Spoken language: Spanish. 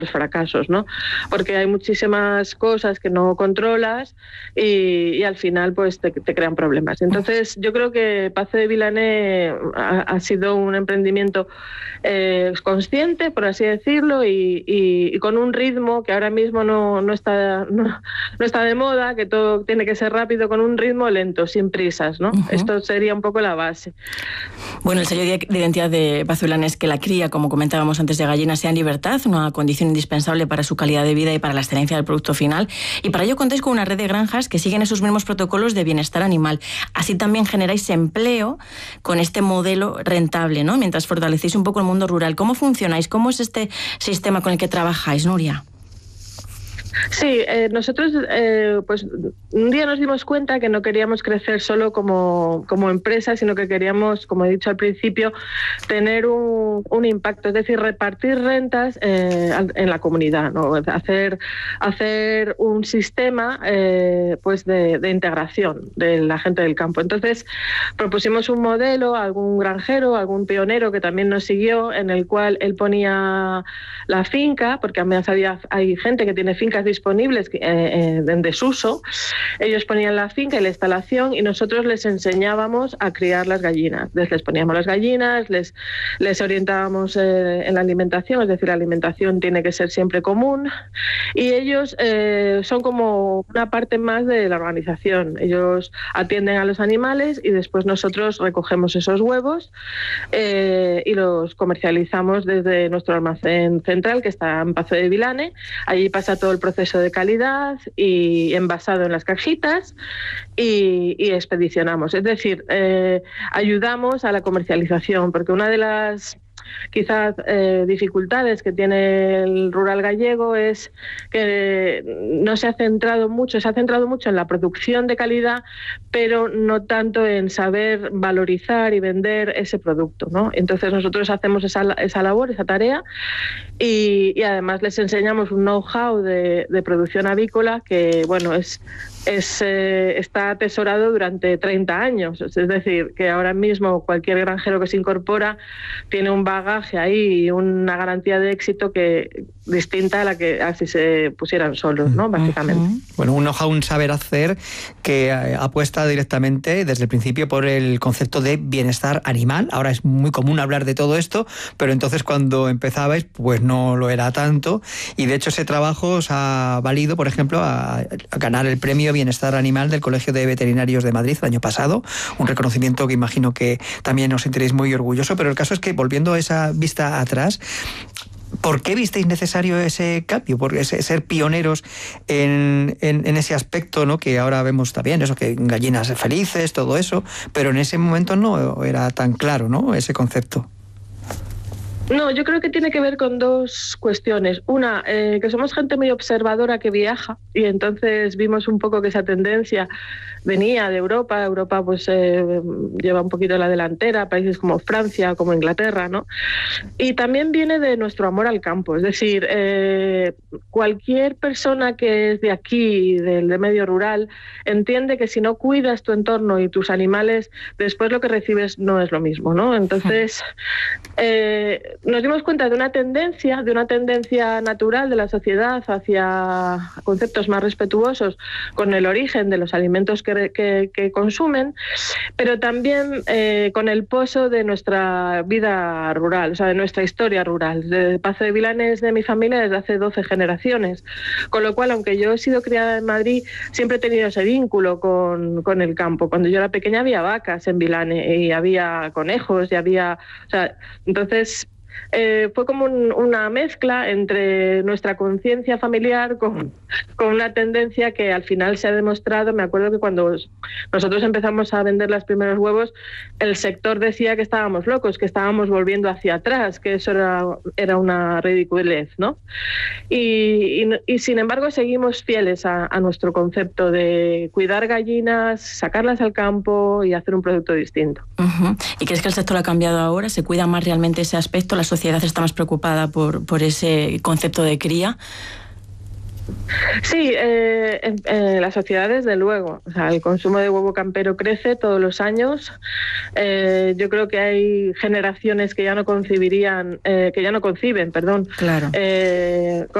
fracasos, ¿no? Porque hay muchísimas cosas que no controlas y al final pues te crean problemas. Entonces yo creo que Pazo de Vilané ha sido un emprendimiento consciente, por así decirlo, y con un ritmo que ahora mismo no está de moda, que todo tiene que ser rápido, con un ritmo lento, sin prisas, ¿no? Esto sería un poco la base. Bueno, el sello de identidad de Pazo de Vilané es que la cría, como comentábamos antes, de gallinas sea en libertad, una condición indispensable para su calidad de vida y para la excelencia del producto final. Y para ello contáis con una red de granjas que siguen esos mismos protocolos de bienestar animal. Así también generáis empleo con este modelo rentable, ¿no? Mientras fortalecéis un poco el mundo rural. ¿Cómo funcionáis? ¿Cómo es este sistema con el que trabajáis, Nuria? Sí, nosotros pues un día nos dimos cuenta que no queríamos crecer solo como empresa, sino que queríamos, como he dicho al principio, tener un impacto, es decir, repartir rentas en la comunidad, ¿no? Hacer un sistema pues de integración de la gente del campo. Entonces propusimos un modelo a algún granjero, a algún pionero que también nos siguió, en el cual él ponía la finca, porque además hay gente que tiene fincas disponibles en desuso. Ellos ponían la finca y la instalación y nosotros les enseñábamos a criar las gallinas. Les poníamos las gallinas, les orientábamos en la alimentación, es decir, la alimentación tiene que ser siempre común y ellos son como una parte más de la organización. Ellos atienden a los animales y después nosotros recogemos esos huevos y los comercializamos desde nuestro almacén central, que está en Pazo de Vilané. Allí pasa todo el proceso de calidad y envasado en las cajitas y expedicionamos. Es decir, ayudamos a la comercialización, porque una de las quizás dificultades que tiene el rural gallego es que no se ha centrado mucho en la producción de calidad, pero no tanto en saber valorizar y vender ese producto, ¿no? Entonces nosotros hacemos esa labor, esa tarea y además les enseñamos un know-how de producción avícola que, bueno, está atesorado durante 30 años. Es decir, que ahora mismo cualquier granjero que se incorpora tiene un bagaje ahí y una garantía de éxito que distinta a la que así se pusieran solos, ¿no? Básicamente. Bueno, un know-how, un saber hacer que apuesta directamente desde el principio por el concepto de bienestar animal. Ahora es muy común hablar de todo esto, pero entonces cuando empezabais pues no lo era tanto y de hecho ese trabajo os ha valido, por ejemplo, a ganar el premio Bienestar Animal del Colegio de Veterinarios de Madrid el año pasado, un reconocimiento que imagino que también os sentiréis muy orgulloso, pero el caso es que, volviendo a esa vista atrás, ¿por qué visteis necesario ese cambio? Porque ser pioneros en ese aspecto, ¿no? Que ahora vemos también, eso, que gallinas felices, todo eso, pero en ese momento no era tan claro, ¿no? Ese concepto. No, yo creo que tiene que ver con dos cuestiones. Una, que somos gente muy observadora que viaja y entonces vimos un poco que esa tendencia venía de Europa. Europa pues lleva un poquito la delantera, países como Francia, como Inglaterra, ¿no? Y también viene de nuestro amor al campo. Es decir, cualquier persona que es de aquí, del medio rural, entiende que si no cuidas tu entorno y tus animales, después lo que recibes no es lo mismo, ¿no? Entonces nos dimos cuenta de una tendencia natural de la sociedad hacia conceptos más respetuosos con el origen de los alimentos que consumen, pero también con el pozo de nuestra vida rural, o sea, de nuestra historia rural. De Pazo de Vilané es de mi familia desde hace 12 generaciones, con lo cual, aunque yo he sido criada en Madrid, siempre he tenido ese vínculo con el campo. Cuando yo era pequeña había vacas en Vilané y había conejos y había... O sea, entonces... fue como una mezcla entre nuestra conciencia familiar con una tendencia que al final se ha demostrado. Me acuerdo que cuando nosotros empezamos a vender los primeros huevos, el sector decía que estábamos locos, que estábamos volviendo hacia atrás, que eso era una ridiculez, ¿no? Y sin embargo seguimos fieles a nuestro concepto de cuidar gallinas, sacarlas al campo y hacer un producto distinto. ¿Y crees que el sector ha cambiado ahora? ¿Se cuida más realmente ese aspecto? ¿La sociedad está más preocupada por ese concepto de cría? Sí, en la sociedad desde luego. O sea, el consumo de huevo campero crece todos los años. Yo creo que hay generaciones que ya no conciben, Claro.